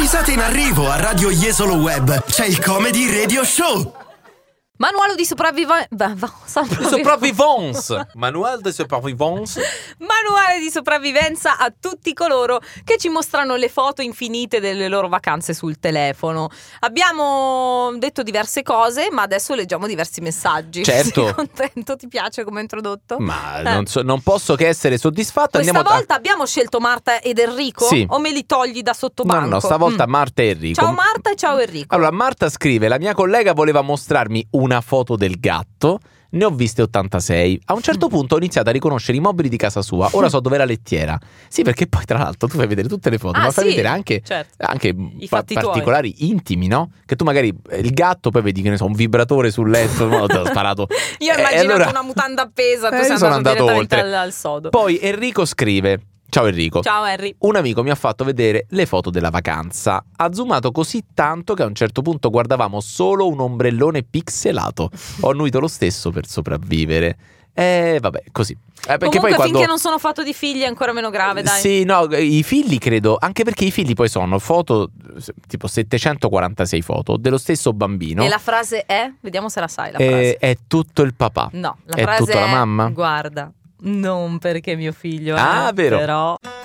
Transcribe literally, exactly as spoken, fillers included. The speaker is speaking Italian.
Risate in arrivo a Radio Jesolo Web. C'è il Comedy Radio Show. Manuale di sopravvivenza. Sopravvivance. Manuale di sopravvivance. Manuale di sopravvivenza a tutti coloro che ci mostrano le foto infinite delle loro vacanze sul telefono. Abbiamo detto diverse cose, ma adesso leggiamo diversi messaggi. Certo. Sei contento? Ti piace come introdotto? Ma Eh. non, so- non posso che essere soddisfatto. Questa Andiamo a- volta abbiamo scelto Marta ed Enrico? Sì. O me li togli da sottobanco? No, no, stavolta Mm. Marta e Enrico. Ciao Marta e ciao Enrico. Allora, Marta scrive: la mia collega voleva mostrarmi una foto del gatto. Ne ho viste ottantasei. A un certo Mm. punto ho iniziato a riconoscere i mobili di casa sua. Ora so dov'è la lettiera. Sì, perché poi tra l'altro tu fai vedere tutte le foto, Ah, ma fai sì, vedere anche, certo. anche I pa- fatti tuoi. particolari intimi, no? Che tu magari eh, il gatto poi vedi che ne so, un vibratore sul letto, no, te l'ho sparato. Io ho Eh, immaginato allora- una mutanda appesa, tu Eh, sei io sono andato andato direttamente oltre. al, al sodo. Poi Enrico scrive: ciao Enrico. Ciao Henry. Un amico mi ha fatto vedere le foto della vacanza. Ha zoomato così tanto che a un certo punto guardavamo solo un ombrellone pixelato. Ho annuito lo stesso per sopravvivere. E vabbè, così. Eh, perché Comunque poi quando... finché non sono fatto di figli è ancora meno grave, dai. Sì, no, i figli credo, anche perché i figli poi sono foto, tipo settecentoquarantasei foto dello stesso bambino. E la frase è? Vediamo se la sai la Eh, frase. è tutto il papà. No, la è frase tutta è la mamma? guarda, non perché mio figlio Ah, è, vero. però